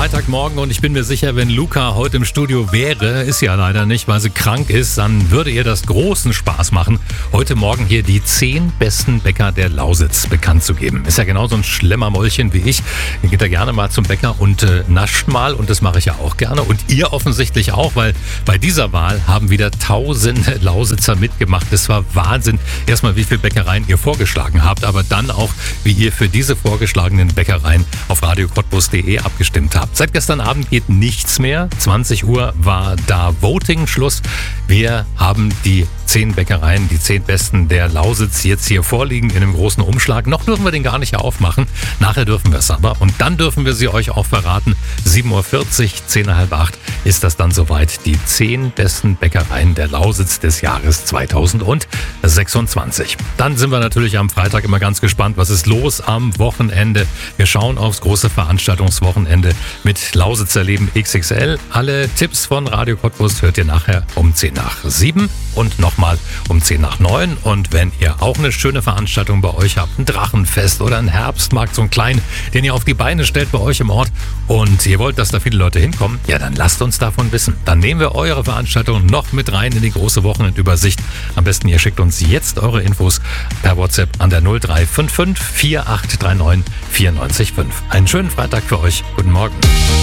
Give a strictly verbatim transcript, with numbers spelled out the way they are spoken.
Freitagmorgen und ich bin mir sicher, wenn Luca heute im Studio wäre, ist sie ja leider nicht, weil sie krank ist, dann würde ihr das großen Spaß machen, heute Morgen hier die zehn besten Bäcker der Lausitz bekannt zu geben. Ist ja genauso ein Schlemmermäulchen wie ich. Ihr geht da gerne mal zum Bäcker und äh, nascht mal und das mache ich ja auch gerne und ihr offensichtlich auch, weil bei dieser Wahl haben wieder tausende Lausitzer mitgemacht. Das war Wahnsinn. Erstmal, wie viele Bäckereien ihr vorgeschlagen habt, aber dann auch, wie ihr für diese vorgeschlagenen Bäckereien auf radio cottbus punkt de abgestimmt habt. Seit gestern Abend geht nichts mehr. zwanzig Uhr war da Voting-Schluss. Wir haben die zehn Bäckereien, die zehn besten der Lausitz jetzt hier vorliegen in einem großen Umschlag. Noch dürfen wir den gar nicht aufmachen. Nachher dürfen wir es aber. Und dann dürfen wir sie euch auch verraten. sieben Uhr vierzig, zehn Uhr halb acht ist das dann soweit. Die zehn besten Bäckereien der Lausitz des Jahres zweitausendsechsundzwanzig. Dann sind wir natürlich am Freitag immer ganz gespannt, was ist los am Wochenende. Wir schauen aufs große Veranstaltungswochenende mit Lausitzer Leben X X L. Alle Tipps von Radio Cottbus hört ihr nachher um zehn nach sieben und nochmal um zehn nach neun. Und wenn ihr auch eine schöne Veranstaltung bei euch habt, ein Drachenfest oder ein Herbstmarkt, so ein kleinen, den ihr auf die Beine stellt bei euch im Ort und ihr wollt, dass da viele Leute hinkommen, ja, dann lasst uns davon wissen. Dann nehmen wir eure Veranstaltung noch mit rein in die große Wochenendübersicht. Am besten ihr schickt uns jetzt eure Infos per WhatsApp an der null drei fünf fünf vier acht drei neun vier neun fünf. Einen schönen Freitag für euch. Guten Morgen.